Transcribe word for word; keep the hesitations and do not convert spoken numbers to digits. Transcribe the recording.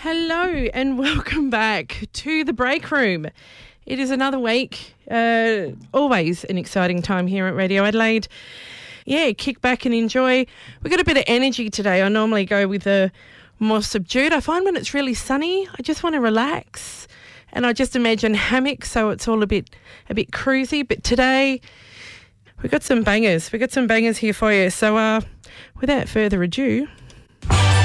Hello and welcome back to the break room. It is another week, uh, always an exciting time here at Radio Adelaide. Yeah, kick back and enjoy. We've got a bit of energy today. I normally go with a more subdued. I find when it's really sunny, I just want to relax and I just imagine hammocks, so it's all a bit a bit cruisy. But today we've got some bangers. We've got some bangers here for you. So uh, without further ado,